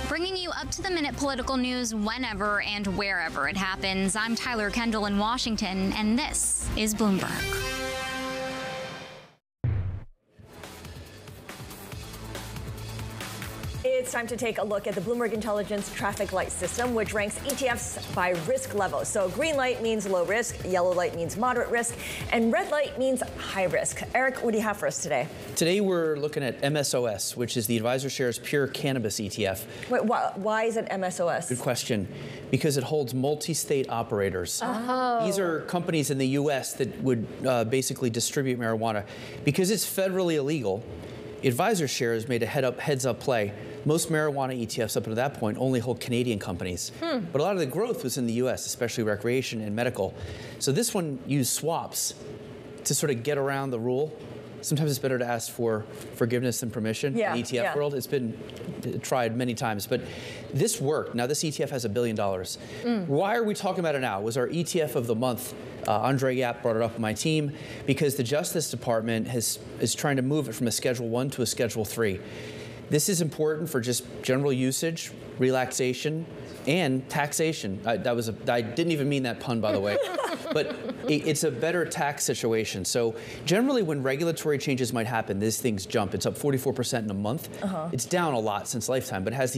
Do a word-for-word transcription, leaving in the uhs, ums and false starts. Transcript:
Bringing you up-to-the-minute political news whenever and wherever it happens. I'm Tyler Kendall in Washington, and this is Bloomberg. It's time to take a look at the Bloomberg Intelligence traffic light system, which ranks E T Fs by risk level. So green light means low risk, yellow light means moderate risk, and red light means high risk. Eric, what do you have for us today? Today we're looking at M S O S, which is the AdvisorShares Pure Cannabis E T F. Wait, why, why is it M S O S? Good question. Because it holds multi-state operators. Oh. These are companies in the U S that would uh, basically distribute marijuana. Because it's federally illegal, AdvisorShares made a head-up, heads-up play. Most marijuana E T Fs up to that point only hold Canadian companies. Hmm. But a lot of the growth was in the U S, especially recreation and medical. So this one used swaps to sort of get around the rule. Sometimes it's better to ask for forgiveness than permission yeah, in the E T F yeah. world. It's been tried many times, but this worked. Now this E T F has a billion dollars. Mm. Why are we talking about it now? It was our E T F of the month. Uh, Andre Yap brought it up on my team because the Justice Department has, is trying to move it from a Schedule one to a Schedule three. This is important for just general usage, relaxation, and taxation. I, that was a, I didn't even mean that pun, by the way. But it, it's a better tax situation. So generally when regulatory changes might happen, these things jump. It's up forty-four percent in a month. Uh-huh. It's down a lot since Lifetime, but it has these